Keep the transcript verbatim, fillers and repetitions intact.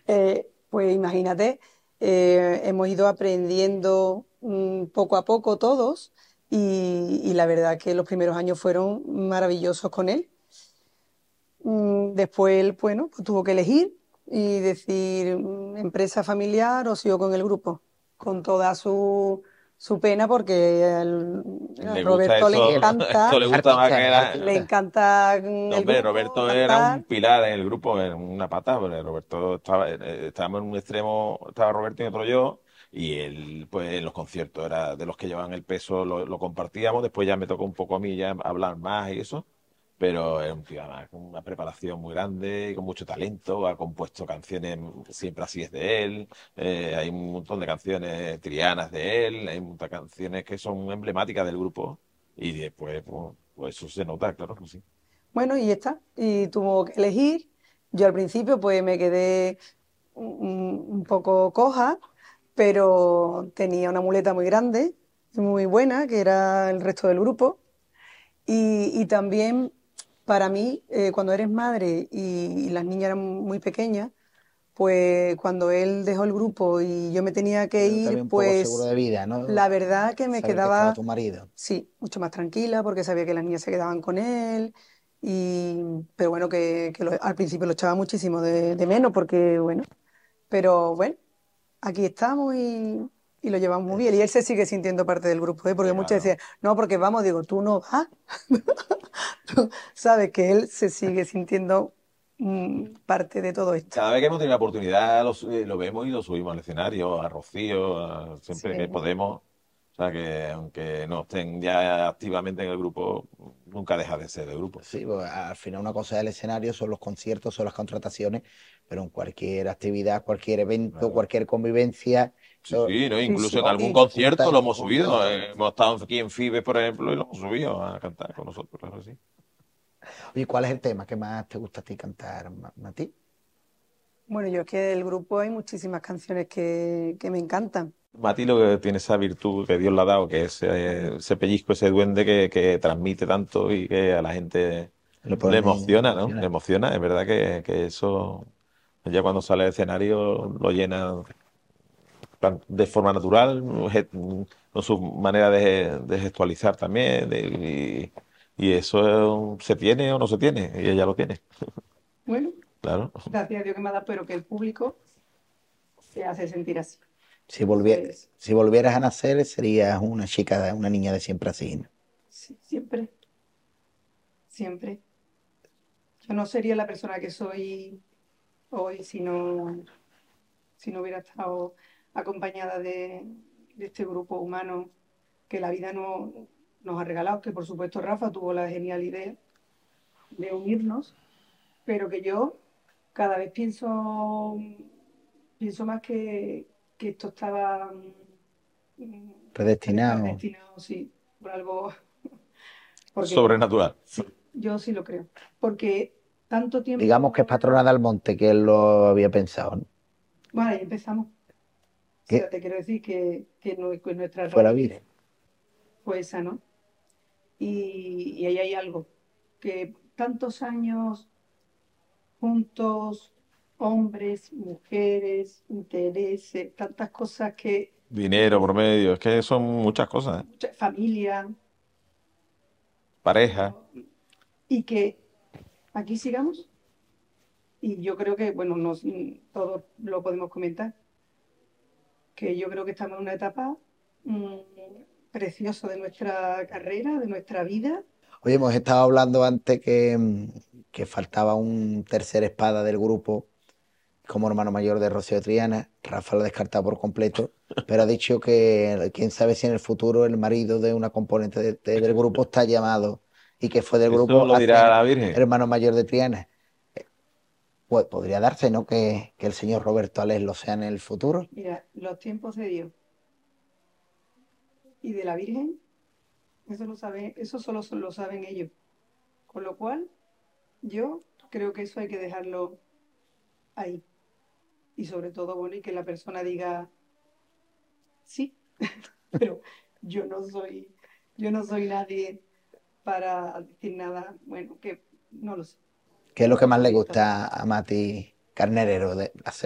Eh, pues imagínate, eh, hemos ido aprendiendo mm, poco a poco todos y, y la verdad que los primeros años fueron maravillosos con él. Mm, después él, bueno, pues tuvo que elegir y decir mm, empresa familiar o sigo con el grupo, con toda su, su pena porque al- a Le gusta Roberto le eso, esto encanta, le Es gusta más artista, que es le era. artista. encanta mm, No, el hombre, grupo, Roberto era un cantar. pilar en el grupo, era una patada, porque Roberto estaba, eh, estábamos en un extremo, estaba Roberto y otro yo, y él, pues en los conciertos era de los que llevaban el peso, lo, lo compartíamos, después ya me tocó un poco a mí ya hablar más y eso, pero era un tío además con una preparación muy grande, con mucho talento, ha compuesto canciones, siempre así es de él, eh, hay un montón de canciones trianas de él, hay muchas canciones que son emblemáticas del grupo, y después, pues, pues eso se nota, claro que sí. Bueno, y ya está. Y tuvo que elegir. Yo al principio pues me quedé un, un poco coja, pero tenía una muleta muy grande, muy buena, que era el resto del grupo. Y, y también para mí, eh, cuando eres madre y, y las niñas eran muy pequeñas, pues cuando él dejó el grupo y yo me tenía que Pero ir, también un poco seguro pues de vida, ¿no? la verdad que me Saber que estaba quedaba, tu marido. sí, mucho más tranquila porque sabía que las niñas se quedaban con él. Y, pero bueno, que, que lo- al principio lo echaba muchísimo de, de menos porque, bueno, pero bueno, aquí estamos y, y lo llevamos muy bien. Y él se sigue sintiendo parte del grupo, ¿eh? Porque Hombre, muchas claro. decían, no, porque vamos, digo, tú no vas. Tú sabes que él se sigue sintiendo mm, parte de todo esto. Cada vez que hemos tenido la oportunidad lo, su- eh, lo vemos y lo subimos al escenario, a Rocío, a- Sí. siempre que podemos. O sea que aunque no estén ya activamente en el grupo, nunca deja de ser del grupo. Sí, pues, al final una cosa es el escenario, son los conciertos, son las contrataciones, pero en cualquier actividad, cualquier evento, Claro. cualquier convivencia, Sí, eso sí, ¿no? Sí, Incluso en sí, jun- algún sí. concierto junta, lo hemos junta a subido. eh, todos. hemos estado aquí en Fibes, por ejemplo, y lo hemos subido a cantar con nosotros, claro, que sí. Oye, ¿cuál es el tema que más te gusta a ti cantar, Ma- Mati? Bueno, yo es que del grupo hay muchísimas canciones que, que me encantan. Mati lo que tiene esa virtud que Dios le ha dado, que es eh, ese pellizco, ese duende que, que transmite tanto y que a la gente Lo le pone emociona, ¿no? Le emocional. emociona, es verdad que, que eso ya cuando sale al escenario lo llena tan- de forma natural, ge- con su manera de, de gestualizar también, de- y, y eso se tiene o no se tiene, y ella lo tiene, Bueno, claro. gracias a Dios que me ha dado, pero que el público se hace sentir así. Si Eso volvie- es, si volvieras a nacer, serías una chica, una niña de siempre así, ¿no? sí, siempre, siempre. Yo no sería la persona que soy hoy si no, si no hubiera estado acompañada de, de este grupo humano que la vida no, nos ha regalado, que por supuesto Rafa tuvo la genial idea de unirnos, pero que yo cada vez pienso, pienso más que, que esto estaba mm, Predestinado. predestinado, sí, por algo, porque Sobrenatural. sí, yo sí lo creo, porque tanto Digamos que es tiempo, patrona del monte, que él lo había pensado, ¿no? bueno, ahí empezamos. O Que sea, te quiero decir que, que, nu- que nuestra fue la raíz Virgen. fue esa, ¿no? Y, y ahí hay algo, que tantos años juntos, hombres, mujeres, intereses, tantas cosas que, Dinero por que medio, es que son muchas cosas, ¿eh? mucha familia, Pareja. ¿no? Y que aquí sigamos. Y yo creo que, bueno, nos, todos lo podemos comentar, que yo creo que estamos en una etapa mm, preciosa de nuestra carrera, de nuestra vida. Oye, hemos estado hablando antes que, mm, que faltaba un tercer espada del grupo como hermano mayor de Rocío Triana. Rafa lo ha descartado por completo, pero ha dicho que quién sabe si en el futuro el marido de una componente de- de- del grupo está llamado y que fue del Eso grupo lo a dirá ser la Virgen. hermano mayor de Triana. Pues podría darse, ¿no? Que, que el señor Roberto Ales lo sea en el futuro. Mira, los tiempos de Dios y de la Virgen, eso lo sabe, eso solo so- lo saben ellos. Con lo cual, yo creo que eso hay que dejarlo ahí. Y sobre todo, bueno, y que la persona diga sí, pero yo no soy, yo no soy nadie para decir nada, bueno, que no lo sé, ¿Qué es lo que más punto de le vista. gusta a Mati Carnerero de hacer?